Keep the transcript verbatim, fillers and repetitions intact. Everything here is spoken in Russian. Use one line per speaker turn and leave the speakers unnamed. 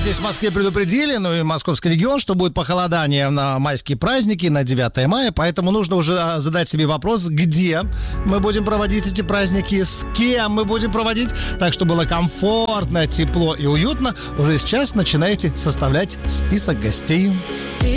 Здесь в Москве предупредили, ну и московский регион, что будет похолодание на майские праздники, на девятое мая, поэтому нужно уже задать себе вопрос, где мы будем проводить эти праздники, с кем мы будем проводить, так, чтобы было комфортно, тепло и уютно. Уже сейчас начинайте составлять список гостей.